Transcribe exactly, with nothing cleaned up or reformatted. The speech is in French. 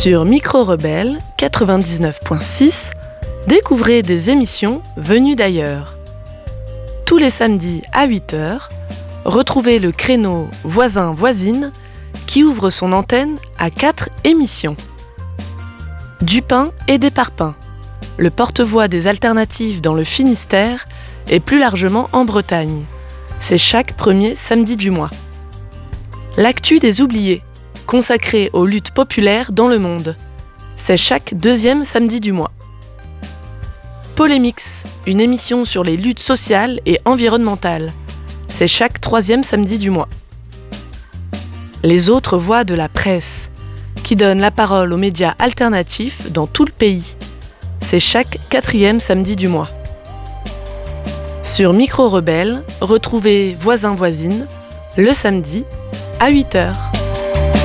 Sur Micro Rebelle quatre-vingt-dix-neuf point six, découvrez des émissions venues d'ailleurs. Tous les samedis à huit heures, retrouvez le créneau Voisin-Voisine qui ouvre son antenne à quatre émissions. Du pain et des parpaings, le porte-voix des alternatives dans le Finistère et plus largement en Bretagne. C'est chaque premier samedi du mois. L'actu des oubliés, consacré aux luttes populaires dans le monde. C'est chaque deuxième samedi du mois. Polémix, une émission sur les luttes sociales et environnementales. C'est chaque troisième samedi du mois. Les autres voix de la presse, qui donnent la parole aux médias alternatifs dans tout le pays. C'est chaque quatrième samedi du mois. Sur Micro Rebelle, retrouvez Voisin-Voisine le samedi à huit heures.